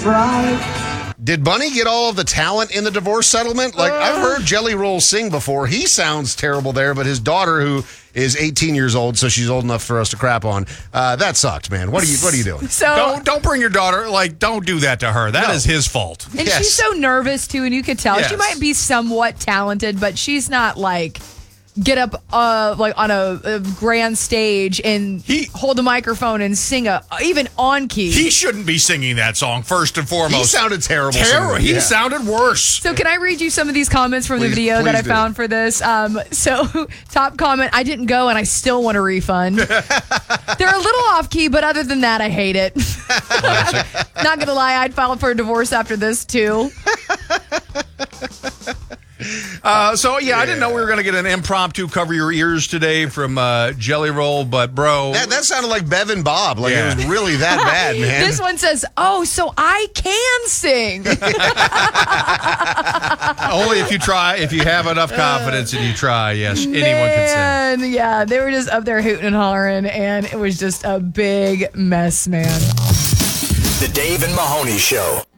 Did Bunny get all of the talent in the divorce settlement? Like, I've heard Jelly Roll sing before. He sounds terrible there, but his daughter, who is 18 years old, so she's old enough for us to crap on, that sucked, man. What are you doing? So Don't bring your daughter, don't do that to her. That is his fault. And she's so nervous, too, and you could tell. Yes. She might be somewhat talented, but she's not, get up on a grand stage and hold a microphone and sing even on key. He shouldn't be singing that song, first and foremost. He sounded terrible. Singing. He sounded worse. So can I read you some of these comments from the video that I found for this? So top comment, I didn't go and I still want a refund. They're a little off key, but other than that, I hate it. Not going to lie, I'd file for a divorce after this too. I didn't know we were going to get an impromptu cover your ears today from Jelly Roll, but bro. That sounded like Bev and Bob. It was really that bad, man. This one says, oh, so I can sing. Only if you try, if you have enough confidence and you try, yes, anyone can sing. Yeah, they were just up there hooting and hollering, and it was just a big mess, man. The Dave and Mahoney Show.